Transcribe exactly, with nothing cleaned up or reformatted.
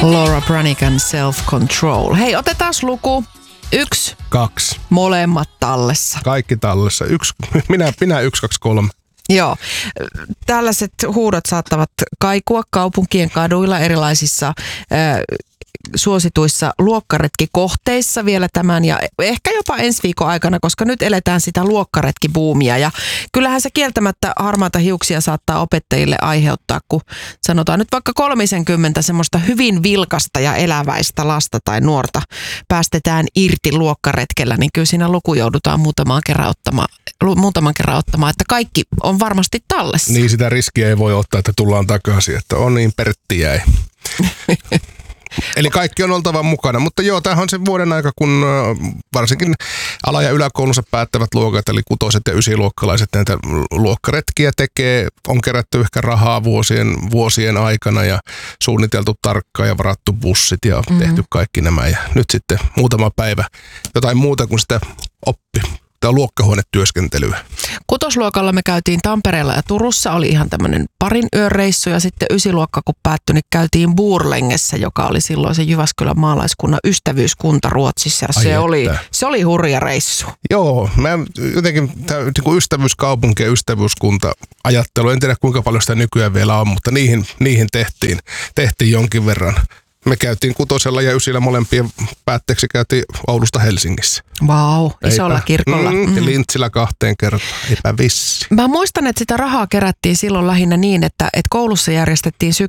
Laura Branigan, Self Control. Hei, otetaan luku. Yksi. Kaksi. Molemmat tallessa. Kaikki tallessa. Yksi, minä, minä yksi, kaksi, kolme. Joo. Tällaiset huudot saattavat kaikua kaupunkien kaduilla erilaisissa äh, suosituissa luokkaretkikohteissa vielä tämän ja ehkä jopa ensi viikon aikana, koska nyt eletään sitä luokkaretkibuumia ja kyllähän se kieltämättä harmaata hiuksia saattaa opettajille aiheuttaa, kun sanotaan nyt vaikka kolmisenkymmentä semmoista hyvin vilkasta ja eläväistä lasta tai nuorta päästetään irti luokkaretkellä, niin kyllä siinä luku joudutaan muutaman kerran ottamaan, muutaman kerran ottamaan, että kaikki on varmasti tallessa. Niin sitä riskiä ei voi ottaa, että tullaan takaisin, että on niin Pertti jäi. Eli kaikki on oltava mukana, mutta joo, tämähän on se vuoden aika, kun varsinkin ala- ja yläkoulunsa päättävät luokat, eli kutoset ja ysiluokkalaiset näitä luokkaretkiä tekee, on kerätty ehkä rahaa vuosien, vuosien aikana ja suunniteltu tarkkaan ja varattu bussit ja mm-hmm. tehty kaikki nämä ja nyt sitten muutama päivä jotain muuta kuin sitä oppi. Tämä on luokkahuonetyöskentelyä. Kutosluokalla me käytiin Tampereella ja Turussa, oli ihan tämmöinen parin yön reissu ja sitten ysiluokka kun päättyi, niin käytiin Borlängessä, joka oli silloin se Jyväskylän maalaiskunnan ystävyyskunta Ruotsissa ja se oli, se oli hurja reissu. Joo, mä jotenkin tämä niin ystävyyskaupunki ja ystävyyskunta ajattelu, en tiedä kuinka paljon sitä nykyään vielä on, mutta niihin, niihin tehtiin, tehtiin jonkin verran. Me käytiin kutosella ja ysillä molempien päätteeksi käytiin Oulusta Helsingissä. Vau, isolla Eipä. kirkolla. Mm, ja Lintsillä kahteen kertaan, eipä vissi. Mä muistan, että sitä rahaa kerättiin silloin lähinnä niin, että, että koulussa järjestettiin syksy